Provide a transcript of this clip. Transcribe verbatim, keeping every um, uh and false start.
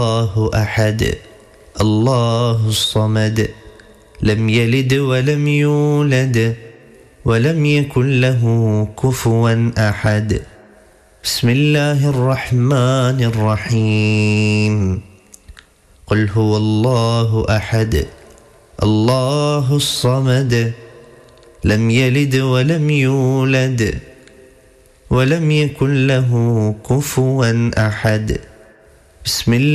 الله أحد الله الصمد لم يلد ولم يولد ولم يكن له كفوا أحد. بسم الله الرحمن الرحيم. قل هو الله أحد الله الصمد لم يلد ولم يولد ولم يكن له كفوا أحد. بسم الله